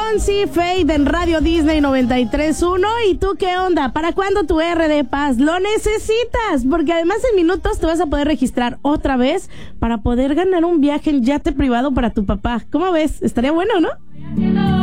Fonsi, Fade en Radio Disney 93.1. ¿Y tú qué onda? ¿Para cuándo tu RD Paz? Lo necesitas, porque además en minutos te vas a poder registrar otra vez para poder ganar un viaje en yate privado para tu papá. ¿Cómo ves? Estaría bueno, ¿no?